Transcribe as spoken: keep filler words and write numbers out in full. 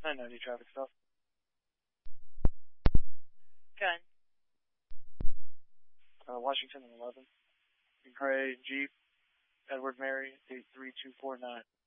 nine ninety traffic stop. Gun. Uh, Washington and eleven. Gray Jeep. Edward Mary eight three two four nine.